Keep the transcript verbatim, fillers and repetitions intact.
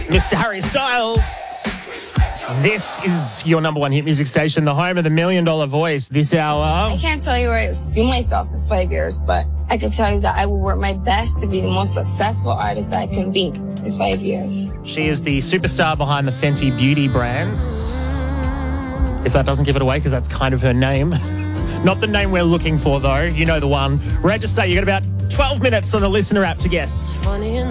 Mister Harry Styles. This is your number one hit music station, the home of the million dollar voice this hour. I can't tell you where I see myself in five years, but I can tell you that I will work my best to be the most successful artist that I can be in five years. She is the superstar behind the Fenty Beauty brand. If that doesn't give it away, because that's kind of her name. Not the name we're looking for, though. You know the one. Register. You got about twelve minutes on the listener app to guess.